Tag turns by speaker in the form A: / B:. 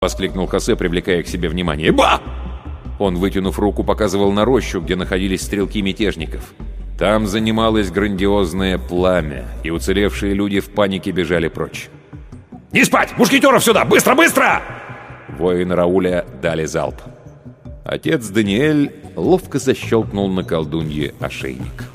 A: — воскликнул Хосе, привлекая к себе внимание. «Ба!» Он, вытянув руку, показывал на рощу, где находились стрелки мятежников. Там занималось грандиозное пламя, и уцелевшие люди в панике бежали прочь. «Не спать! Мушкетеров сюда! Быстро, быстро!» Воины Рауля дали залп. Отец Даниэль ловко защелкнул на колдунье ошейник.